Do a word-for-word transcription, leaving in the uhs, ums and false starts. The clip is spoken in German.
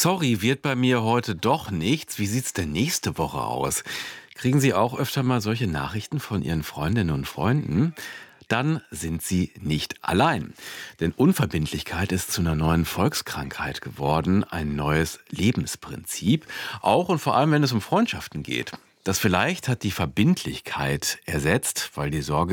Sorry, wird bei mir heute doch nichts. Wie sieht's denn nächste Woche aus? Kriegen Sie auch öfter mal solche Nachrichten von Ihren Freundinnen und Freunden? Dann sind Sie nicht allein. Denn Unverbindlichkeit ist zu einer neuen Volkskrankheit geworden, ein neues Lebensprinzip, auch und vor allem, wenn es um Freundschaften geht. Das vielleicht hat die Verbindlichkeit ersetzt, weil die Sorge